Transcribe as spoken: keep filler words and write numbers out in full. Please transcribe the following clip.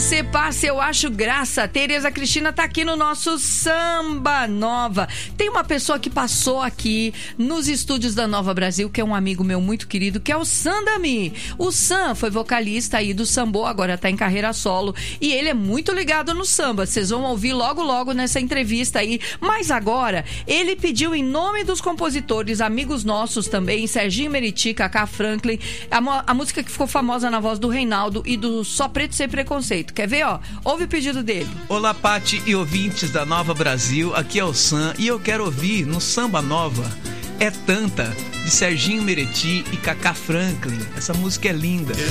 você passa, eu acho graça. Tereza Cristina tá aqui no nosso Samba Nova. Tem uma pessoa que passou aqui nos estúdios da Nova Brasil, que é um amigo meu muito querido, que é o Sandami. O Sam foi vocalista aí do Sambô, agora tá em carreira solo. E ele é muito ligado no samba. Vocês vão ouvir logo, logo nessa entrevista aí. Mas agora, ele pediu em nome dos compositores, amigos nossos também, Serginho Meriti, Cacá Franklin, a, a música que ficou famosa na voz do Reinaldo e do Só Preto Sem Preconceito. Quer ver, ó? Ouve o pedido dele. Olá, Pati e ouvintes da Nova Brasil, aqui é o Sam e eu quero ouvir no Samba Nova É Tanta, de Serginho Meriti e Cacá Franklin. Essa música é linda.